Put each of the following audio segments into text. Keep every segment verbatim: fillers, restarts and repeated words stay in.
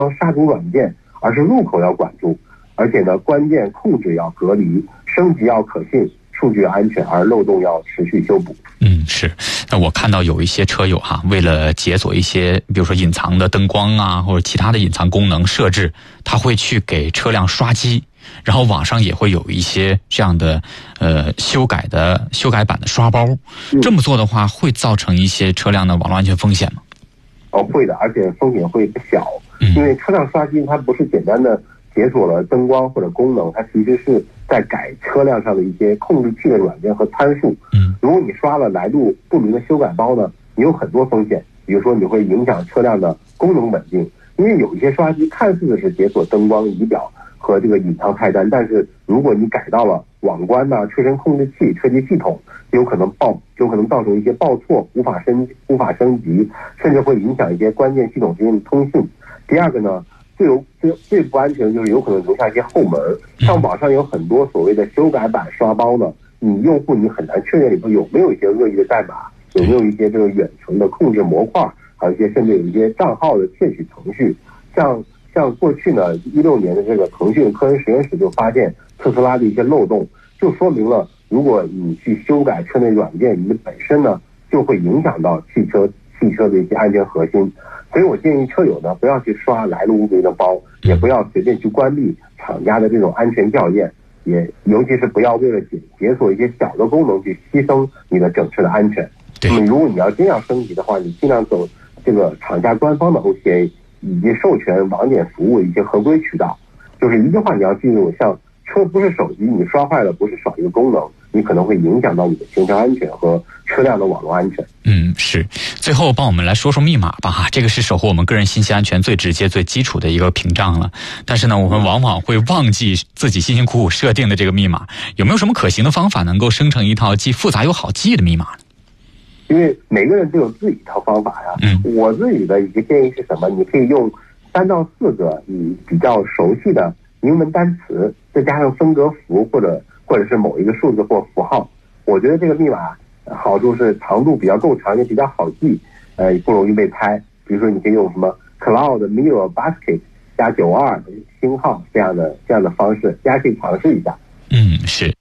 杀毒软件，而是入口要管住，而且呢，关键控制要隔离，升级要可信，数据安全，而漏洞要持续修补。 嗯，是。那我看到有一些车友哈，为了解锁一些，比如说隐藏的灯光啊，或者其他的隐藏功能设置，他会去给车辆刷机，然后网上也会有一些这样的呃修改的修改版的刷包。嗯、这么做的话，会造成一些车辆的网络安全风险吗？ 哦，会的，而且风险会不小。嗯、因为车辆刷机它不是简单的解锁了灯光或者功能，它其实是在改车辆上的一些控制器的软件和参数。嗯，如果你刷了来路不明的修改包呢，你有很多风险，比如说你会影响车辆的功能稳定，因为有一些刷机看似是解锁灯光、仪表和这个隐藏菜单，但是如果你改到了网关呐、啊、车身控制器、车机系统，有可能报有可能造成一些报错，无法升无法升级，甚至会影响一些关键系统之间的通信。第二个呢，最有最最不安全的就是有可能留下一些后门，像网上有很多所谓的修改版刷包呢，你用户你很难确认里头有没有一些恶意的代码，有没有一些这个远程的控制模块，还有一些甚至有一些账号的窃取程序。像像过去呢，一六年的这个腾讯科恩实验室就发现特斯拉的一些漏洞，就说明了如果你去修改车内软件，你本身呢就会影响到汽车汽车的一些安全核心。所以我建议车友呢，不要去刷来路不明的包，也不要随便去关闭厂家的这种安全校验，也尤其是不要为了解解锁一些小的功能去牺牲你的整车的安全。那么如果你要真要升级的话，你尽量走这个厂家官方的 O T A 以及授权网点服务的一些合规渠道。就是一句话你要记住，像车不是手机，你刷坏了不是少一个功能，你可能会影响到你的行车安全和车辆的网络安全。 嗯，是。最后帮我们来说说密码吧哈，这个是守护我们个人信息安全最直接、最基础的一个屏障了。但是呢，我们往往会忘记自己辛辛苦苦设定的这个密码。有没有什么可行的方法能够生成一套既复杂又好记的密码呢？ 因为每个人都有自己一套方法呀。嗯，我自己的一个建议是什么？你可以用三到四个你比较熟悉的英文单词，再加上分隔符或者或者是某一个数字或符号。我觉得这个密码好处是长度比较够长，也比较好记，呃，不容易被猜。比如说，你可以用什么 Cloud Mirror Basket 加九二星号这样的这样的方式，大家可以尝试一下。 嗯，是。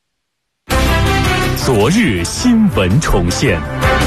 昨日新闻重现，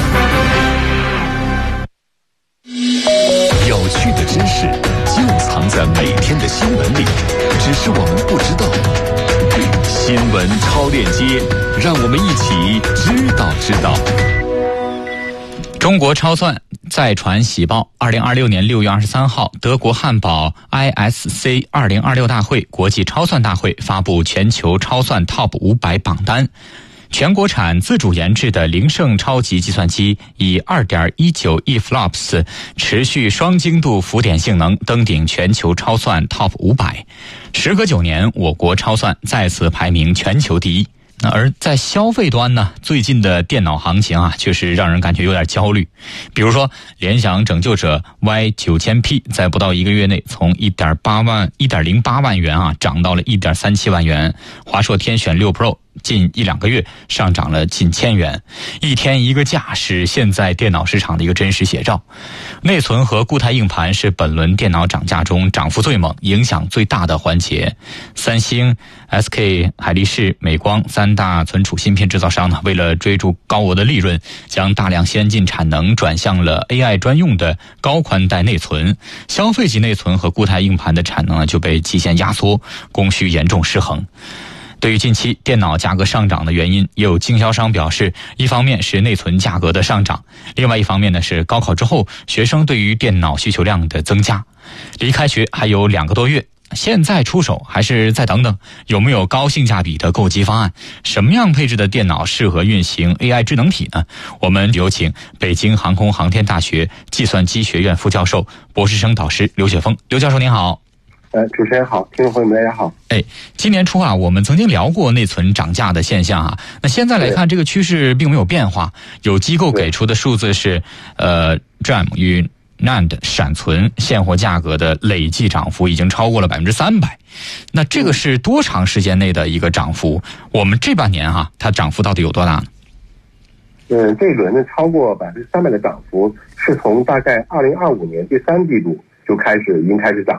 有趣的知识就藏在每天的新闻里，只是我们不知道。新闻超链接，让我们一起知道知道。 中国超算再传喜报，二零二六年六月二十三号，德国汉堡 I S C 二零二六大会国际超算大会发布全球超算 Top 五百榜单。全国产自主研制的零胜超级计算机以 二点一九亿 flops 持续双精度浮点性能登顶全球超算 Top 五百。时隔九年，我国超算再次排名全球第一。那而在消费端呢，最近的电脑行情啊，确实让人感觉有点焦虑。比如说，联想拯救者 Y 九千 P 在不到一个月内从 一点八万、一点零八万元啊，涨到了 一点三七万元。华硕天选六 Pro近一两个月上涨了近千元，一天一个价是现在电脑市场的一个真实写照。内存和固态硬盘是本轮电脑涨价中涨幅最猛、影响最大的环节。三星、S K 海力士、美光三大存储芯片制造商呢，为了追逐高额的利润，将大量先进产能转向了 A I 专用的高宽带内存，消费级内存和固态硬盘的产能呢就被极限压缩，供需严重失衡。对于近期电脑价格上涨的原因，也有经销商表示，一方面是内存价格的上涨，另外一方面呢是高考之后学生对于电脑需求量的增加。离开学还有两个多月，现在出手还是再等等？有没有高性价比的购机方案？什么样配置的电脑适合运行 A I 智能体呢？我们有请北京航空航天大学计算机学院副教授、博士生导师刘雪峰。刘教授您好。 呃，主持人好，听众朋友们大家好。 哎，今年初啊，我们曾经聊过内存涨价的现象啊。那现在来看，这个趋势并没有变化。有机构给出的数字是，呃 ，D R A M 与 N A N D 闪存现货价格的累计涨幅已经超过了百分之三百。那这个是多长时间内的一个涨幅？我们这半年哈、啊，它涨幅到底有多大呢？ 嗯，这一轮呢超过百分之三百的涨幅，是从大概二零二五年第三季度。 就开始已经开始涨。